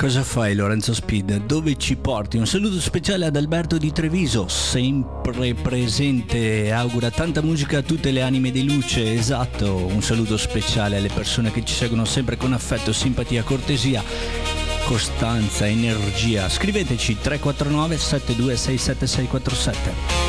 Cosa fai, Lorenzo Speed? Dove ci porti? Un saluto speciale ad Alberto di Treviso, sempre presente, augura tanta musica a tutte le anime di luce, esatto, un saluto speciale alle persone che ci seguono sempre con affetto, simpatia, cortesia, costanza, energia. Scriveteci 349 7267647.